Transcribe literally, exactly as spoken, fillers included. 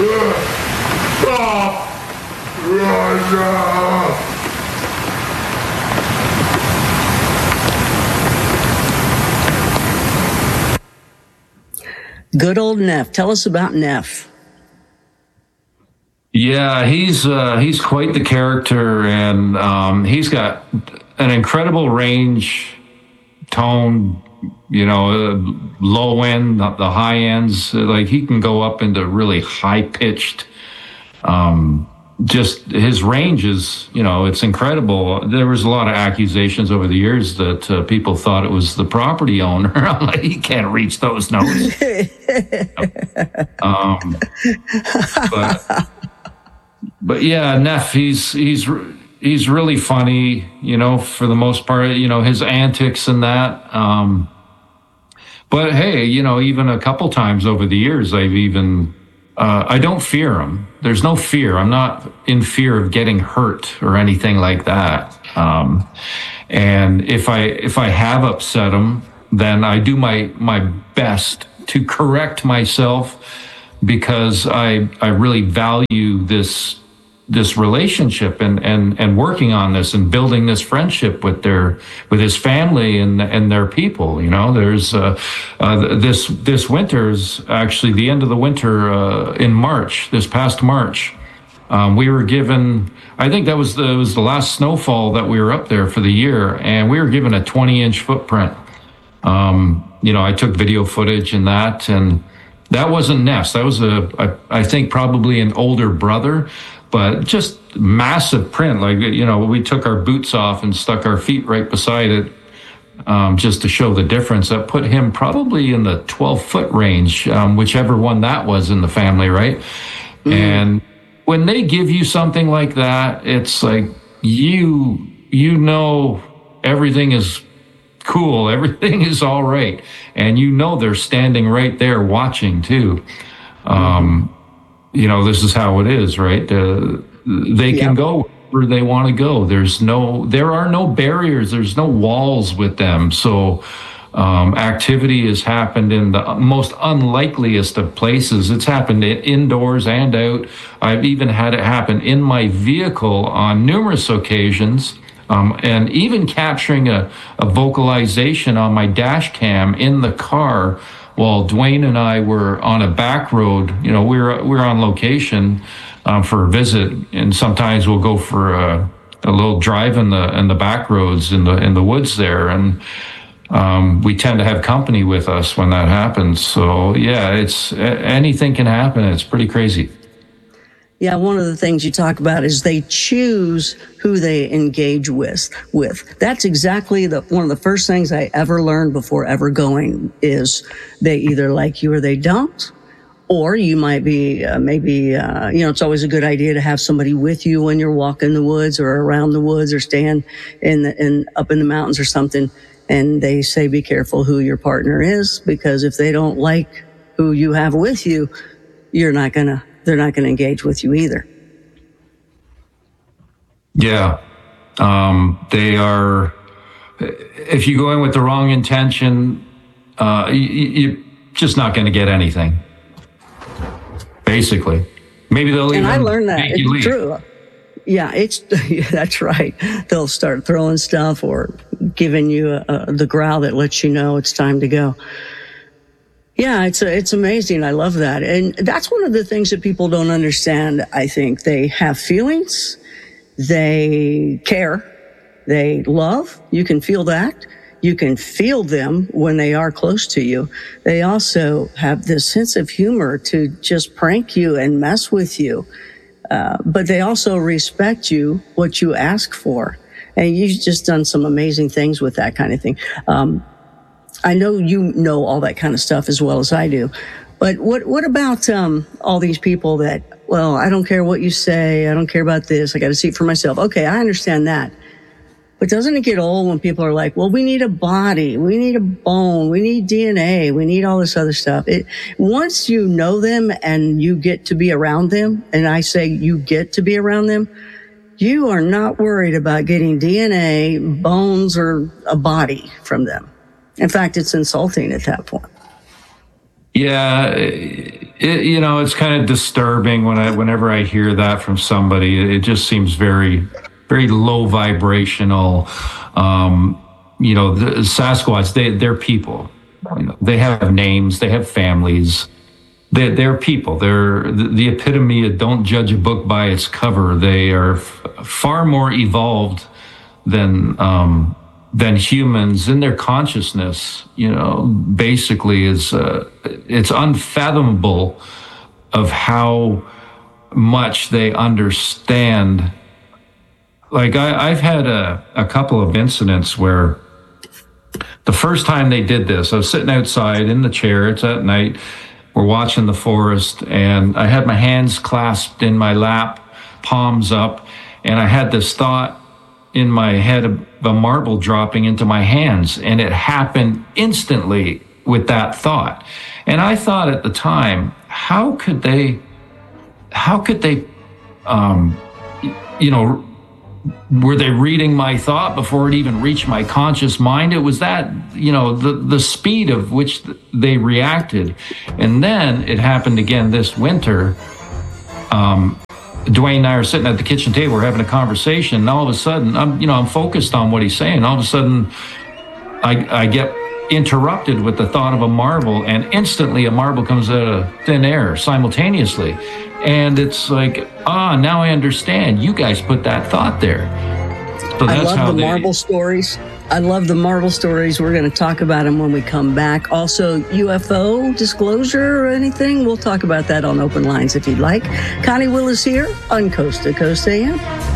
Good old Neff. Tell us about Neff. Yeah, he's uh, he's quite the character, and um, he's got an incredible range, tone, you know, uh, low end, the, the high ends. Like, he can go up into really high pitched. Um, just his range is, you know, it's incredible. There was a lot of accusations over the years that uh, people thought it was the property owner. I'm like, he can't reach those notes. um, but. But yeah, Neff, he's he's he's really funny, you know, for the most part, you know, his antics and that. Um, but hey, you know, even a couple times over the years, I've even uh, I don't fear him. There's no fear. I'm not in fear of getting hurt or anything like that. Um, and if I if I have upset him, then I do my my best to correct myself, because I I really value this this relationship and, and, and working on this and building this friendship with their with his family and and their people. You know, there's uh, uh, this this winter is actually the end of the winter uh, in March. This past March, um, we were given. I think that was the it was the last snowfall that we were up there for the year, and we were given a twenty inch footprint. Um, you know, I took video footage and that, and that wasn't Ness. That was a, a I think probably an older brother. But just massive print. Like, you know, we took our boots off and stuck our feet right beside it, um, just to show the difference. That put him probably in the twelve foot range, um, whichever one that was in the family, right? Mm-hmm. And when they give you something like that, it's like, you, you know, everything is cool. Everything is all right. And you know, they're standing right there watching too. Um, mm-hmm. You know, this is how it is, right? Uh, they can yeah. go where they want to go. There's no, there are no barriers. There's no walls with them. So um, activity has happened in the most unlikeliest of places. It's happened indoors and out. I've even had it happen in my vehicle on numerous occasions. Um, and even capturing a, a vocalization on my dash cam in the car while Dwayne and I were on a back road. You know, we were we were on location um, for a visit, and sometimes we'll go for a, a little drive in the in the back roads in the in the woods there, and um, we tend to have company with us when that happens. So yeah, it's anything can happen. It's pretty crazy. Yeah, one of the things you talk about is they choose who they engage with. With that's exactly the one of the first things I ever learned before ever going is they either like you or they don't, or you might be uh, maybe uh, you know, it's always a good idea to have somebody with you when you're walking the woods or around the woods or staying in the, in up in the mountains or something. And they say be careful who your partner is, because if they don't like who you have with you, you're not gonna. They're not going to engage with you either. Yeah. Um, they are, if you go in with the wrong intention, uh, you, you're just not going to get anything. Basically. Maybe they'll even And I learned that. make you it's leave. True. Yeah, it's, yeah, that's right. They'll start throwing stuff or giving you a, a, the growl that lets you know it's time to go. Yeah, it's a, it's amazing. I love that. And that's one of the things that people don't understand. I think they have feelings. They care. They love. You can feel that. You can feel them when they are close to you. They also have this sense of humor to just prank you and mess with you. Uh, but they also respect you, what you ask for. And you've just done some amazing things with that kind of thing. Um, I know you know all that kind of stuff as well as I do. But what what about um, all these people that, well, I don't care what you say. I don't care about this. I got to see it for myself. Okay, I understand that. But doesn't it get old when people are like, well, we need a body. We need a bone. We need D N A. We need all this other stuff. It, once you know them and you get to be around them, and I say you get to be around them, you are not worried about getting D N A, bones, or a body from them. In fact, it's insulting at that point. Yeah, it it, you know, it's kind of disturbing when I, whenever I hear that from somebody. It just seems very, very low vibrational. Um, you know, the Sasquatch, they, they're people. You know, they have names, they have families. They, they're people. They're the, the epitome of don't judge a book by its cover. They are f- far more evolved than um, than humans in their consciousness. You know, basically, is uh, it's unfathomable of how much they understand. Like I, I've had a, a couple of incidents where the first time they did this, I was sitting outside in the chair. It's at night. We're watching the forest, and I had my hands clasped in my lap, palms up, and I had this thought in my head of a marble dropping into my hands, and it happened instantly with that thought. And I thought at the time, how could they, how could they, um, you know, were they reading my thought before it even reached my conscious mind? It was that, you know, the, the speed of which they reacted. And then it happened again this winter. Um, Dwayne and I are sitting at the kitchen table, we're having a conversation, and all of a sudden, I'm, you know, I'm focused on what he's saying. All of a sudden, I, I get interrupted with the thought of a marble, and instantly a marble comes out of thin air simultaneously. And it's like, ah, now I understand. You guys put that thought there. So that's I love how the they, marble stories. I love the marble stories. We're going to talk about them when we come back. Also, U F O disclosure or anything, we'll talk about that on Open Lines if you'd like. Connie Willis here on Coast to Coast A M.